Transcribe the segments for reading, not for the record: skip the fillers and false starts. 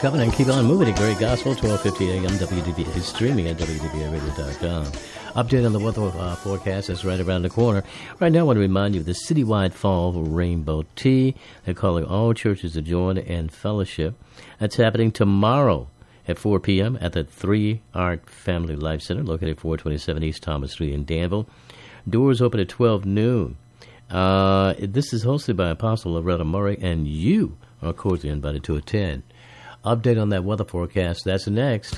coming and keep on moving. A great gospel, 1250 a.m. WDBA, streaming at WDBAradio.com. Update on the weather forecast is right around the corner. Right now, I want to remind you of the citywide fall Rainbow Tea. They're calling all churches to join and fellowship. That's happening tomorrow at 4 p.m. at the 3 Art Family Life Center, located at 427 East Thomas Street in Danville. Doors open at 12 noon. This is hosted by Apostle Loretta Murray, and you are cordially invited to attend. Update on that weather forecast. That's next.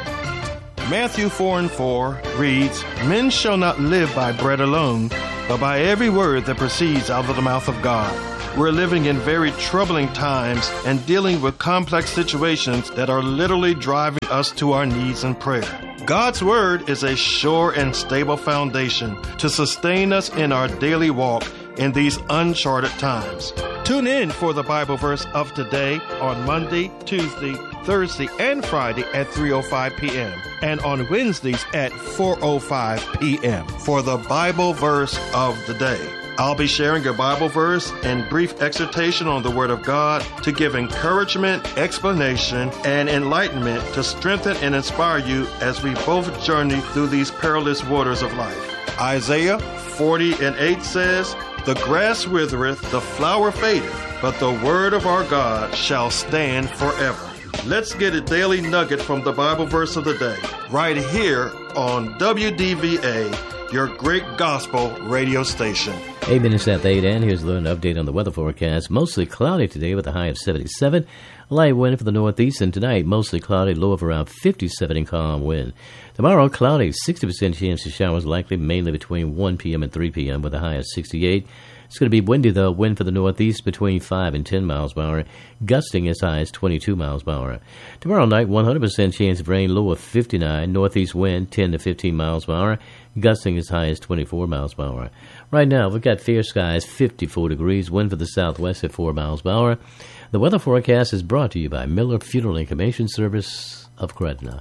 Matthew 4:4 reads, "Men shall not live by bread alone, but by every word that proceeds out of the mouth of God." We're living in very troubling times and dealing with complex situations that are literally driving us to our knees in prayer. God's Word is a sure and stable foundation to sustain us in our daily walk in these uncharted times. Tune in for the Bible verse of today on Monday, Tuesday, Thursday, and Friday at 3:05 p.m. and on Wednesdays at 4:05 p.m. for the Bible verse of the day. I'll be sharing a Bible verse and brief exhortation on the Word of God to give encouragement, explanation, and enlightenment to strengthen and inspire you as we both journey through these perilous waters of life. Isaiah 40:8 says, "The grass withereth, the flower fadeth, but the word of our God shall stand forever." Let's get a daily nugget from the Bible verse of the day, right here on WDVA, your great gospel radio station. 8 minutes after 8, and here's a little update on the weather forecast. Mostly cloudy today with a high of 77. Light wind for the northeast, and tonight mostly cloudy, low of around 57 and calm wind. Tomorrow, cloudy, 60% chance of showers likely, mainly between 1 p.m. and 3 p.m. with a high of 68. It's going to be windy, though. Wind for the northeast between 5 and 10 miles per hour, gusting as high as 22 miles per hour. Tomorrow night, 100% chance of rain, low of 59. Northeast wind, 10 to 15 miles per hour, gusting as high as 24 miles per hour. Right now, we've got fair skies, 54 degrees, wind for the southwest at 4 miles per hour. The weather forecast is brought to you by Miller Funeral and Cremation Service of Gretna.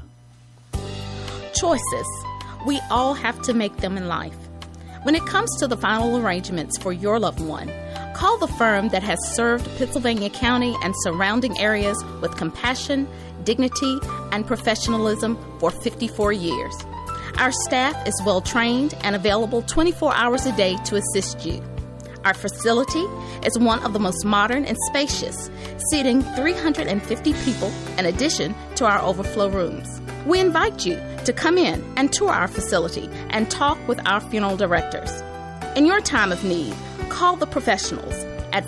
Choices. We all have to make them in life. When it comes to the final arrangements for your loved one, call the firm that has served Pittsylvania County and surrounding areas with compassion, dignity, and professionalism for 54 years. Our staff is well trained and available 24 hours a day to assist you. Our facility is one of the most modern and spacious, seating 350 people in addition to our overflow rooms. We invite you to come in and tour our facility and talk with our funeral directors. In your time of need, call the professionals at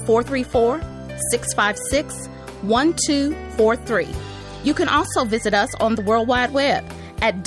434-656-1243. You can also visit us on the World Wide Web at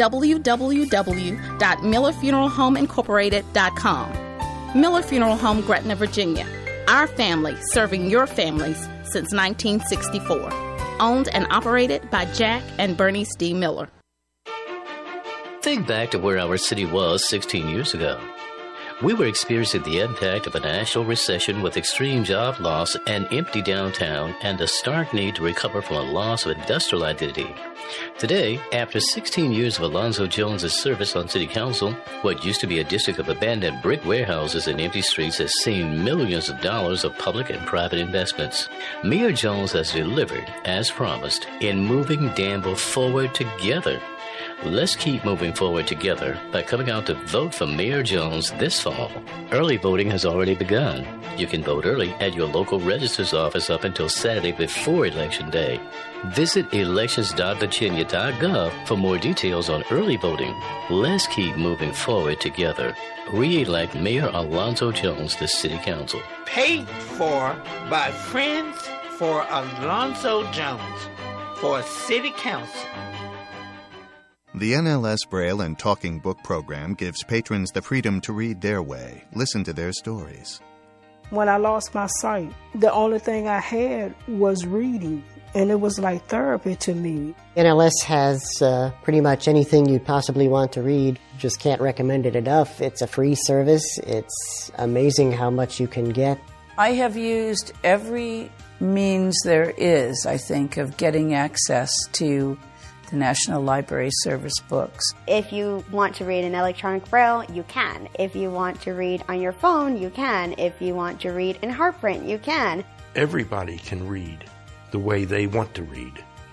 www.millerfuneralhomeincorporated.com. Miller Funeral Home, Gretna, Virginia. Our family serving your families since 1964. Owned and operated by Jack and Bernice D. Miller. Think back to where our city was 16 years ago. We were experiencing the impact of a national recession with extreme job loss, an empty downtown, and a stark need to recover from a loss of industrial identity. Today, after 16 years of Alonzo Jones' service on City Council, what used to be a district of abandoned brick warehouses and empty streets has seen millions of dollars of public and private investments. Mayor Jones has delivered, as promised, in moving Danville forward together. Let's keep moving forward together by coming out to vote for Mayor Jones this fall. Early voting has already begun. You can vote early at your local registrar's office up until Saturday before Election Day. Visit elections.virginia.gov for more details on early voting. Let's keep moving forward together. Re-elect Mayor Alonzo Jones to City Council. Paid for by Friends for Alonzo Jones for City Council. The NLS Braille and Talking Book program gives patrons the freedom to read their way, listen to their stories. When I lost my sight, the only thing I had was reading, and it was like therapy to me. NLS has pretty much anything you'd possibly want to read. Just can't recommend it enough. It's a free service. It's amazing how much you can get. I have used every means there is, I think, of getting access to the National Library Service books. If you want to read in electronic braille, you can. If you want to read on your phone, you can. If you want to read in heart print, you can. Everybody can read the way they want to read.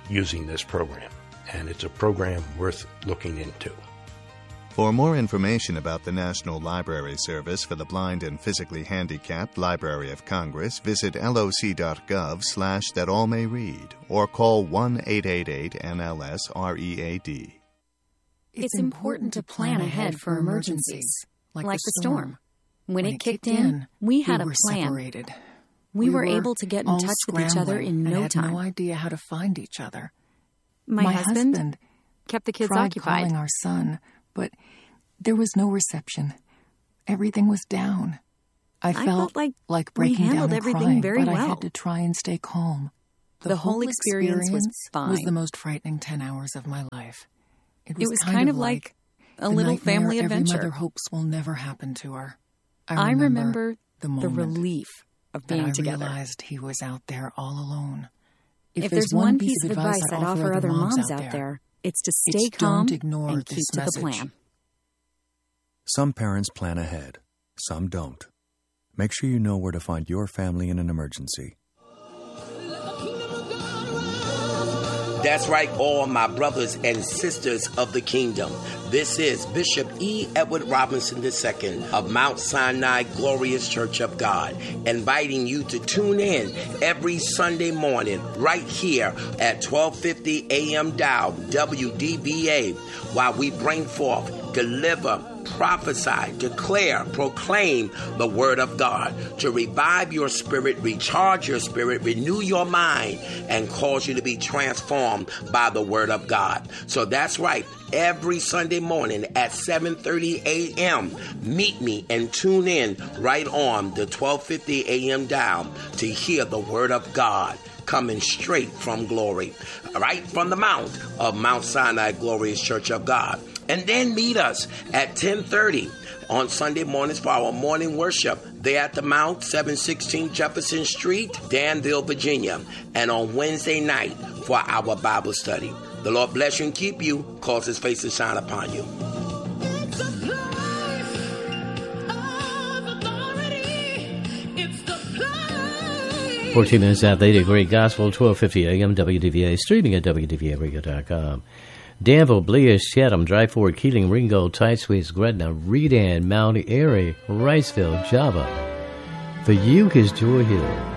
using this program, and it's a program worth looking into. For more information about the National Library Service for the Blind and Physically Handicapped Library of Congress, visit loc.gov/thatallmayread or call 1-888-NLS-READ. It's important to plan ahead for emergencies, like the storm. When it kicked in, we had a plan. Separated. We were able to get in touch with each other in no time. I had no idea how to find each other. My husband kept the kids tried occupied. Calling our son, but there was no reception. Everything was down. I felt like breaking down and crying, but I had to try and stay calm. The whole experience was fine. Was the most frightening 10 hours of my life. It was kind of like a little family adventure. Every mother hopes will never happen to her. I remember the relief of being together. I realized he was out there all alone. If there's one piece of advice I'd offer other moms out there, it's to stay calm and keep to the plan. Some parents plan ahead, some don't. Make sure you know where to find your family in an emergency. That's right, all my brothers and sisters of the kingdom. This is Bishop E. Edward Robinson II of Mount Sinai Glorious Church of God, inviting you to tune in every Sunday morning right here at 1250 a.m. dial WDBA while we bring forth, deliver, prophesy, declare, proclaim the word of God to revive your spirit, recharge your spirit, renew your mind, and cause you to be transformed by the word of God. So that's right. Every Sunday morning at 7:30 a.m., meet me and tune in right on the 1250 a.m. dial to hear the word of God coming straight from glory, right from the mount of Mount Sinai Glorious Church of God. And then meet us at 10:30 on Sunday mornings for our morning worship there at the Mount, 716 Jefferson Street, Danville, Virginia. And on Wednesday night for our Bible study. The Lord bless you and keep you, cause his face to shine upon you. 14 minutes after 8, Great Gospel, 1250 AM, WDVA, streaming at WDVAradio.com. Danville, Bliss, Chatham, Dry Fork, Keeling, Ringgold, Tight Sweets, Gretna, Redan, Mount Airy, Riceville, Java. For you, his joy hill.